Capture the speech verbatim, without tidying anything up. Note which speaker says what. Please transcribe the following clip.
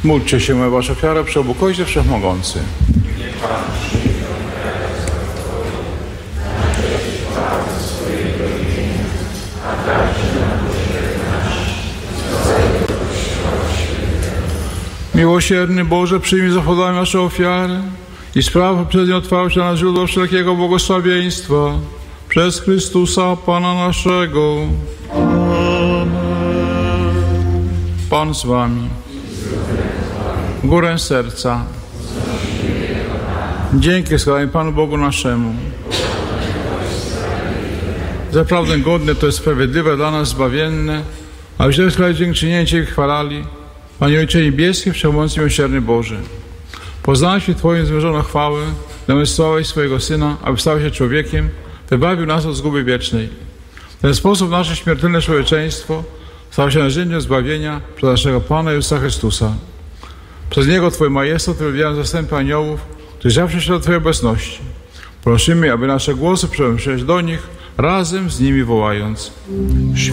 Speaker 1: Módlcie się, moja wasza ofiara, przy obu Kościół Wszechmogący. Miłosierny Boże, przyjmij zachowamy nasze ofiary i spraw przez nie otwarcia na źródło wszelkiego błogosławieństwa. Przez Chrystusa, Pana naszego. Amen. Pan z wami. Górę serca. Dzięki składamy Panu Bogu naszemu. Zaprawdę godne to jest sprawiedliwe dla nas zbawienne, abyśmy składali dziękczynienie Cię i chwalali. Panie Ojcze Niebieski, Wszechmogący Miłosierny Boże, poznaliśmy Twoją zmierzoną chwałę, zamiast sławę swojego Syna, aby stał się człowiekiem, wybawił nas od zguby wiecznej. W ten sposób nasze śmiertelne człowieczeństwo stało się narzędziem zbawienia przez naszego Pana Jezusa Chrystusa. Przez Niego Twój majestat wywijają zastępy aniołów, którzy zawsze się do Twojej obecności. Prosimy, aby nasze głosy przemyśleć do nich, razem z nimi wołając.